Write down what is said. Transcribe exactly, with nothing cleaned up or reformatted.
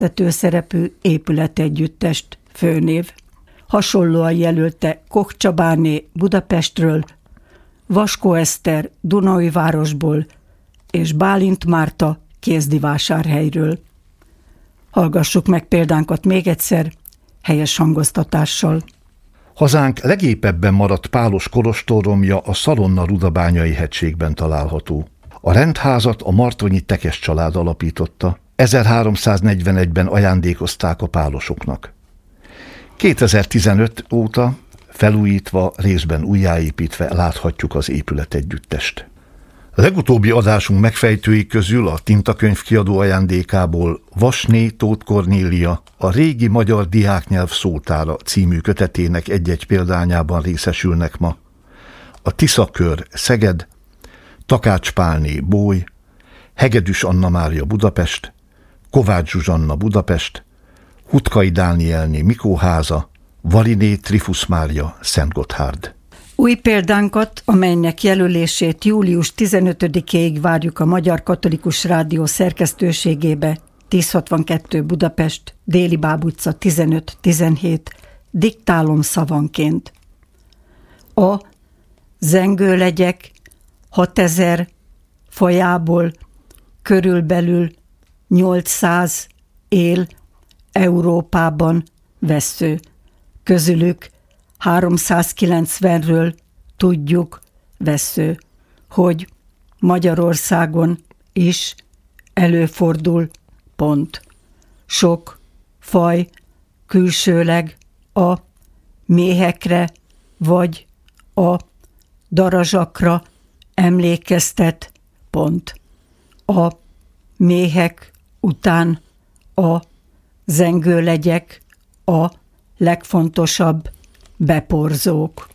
vezető szerepű épületegyüttest főnév. Hasonlóan jelölte Koch Csabáné Budapestről, Vaskó Eszter Dunaújvárosból és Bálint Márta Kézdivásárhelyről. Hallgassuk meg példánkat még egyszer, helyes hangoztatással. Hazánk legépebben maradt pálos kolostorromja a Szalonna-Rudabányai hegységben található. A rendházat a Martonyi Tekes család alapította, ezerháromszáznegyvenegyben ajándékozták a pálosoknak. kétezer-tizenöt óta felújítva, részben újjáépítve láthatjuk az épületegyüttest. A legutóbbi adásunk megfejtői közül a Tintakönyv kiadó ajándékából Vasné Tóth Kornélia a Régi magyar diáknyelv szótára című kötetének egy-egy példányában részesülnek ma. A Tiszakör Szeged, Takács Pálné Bój, Hegedűs Anna Mária Budapest, Kovács Zsuzsanna Budapest, Hutkai Dánielné Mikóháza, Variné Trifusz Mária Szentgotthárd. Új példánkat, amelynek jelölését július tizenötödikéig várjuk a Magyar Katolikus Rádió szerkesztőségébe, tízszázhatvankettő Budapest, Déli Báb utca tizenöt tizenhét, diktálom szavanként. A zengőlegyek hatezer fajából körülbelül nyolcszáz él Európában vessző. Közülük háromszázkilencvenről tudjuk vessző, hogy Magyarországon is előfordul pont. Sok faj külsőleg a méhekre vagy a darazsakra emlékeztet pont. A méhek után a zengőlegyek a legfontosabb beporzók.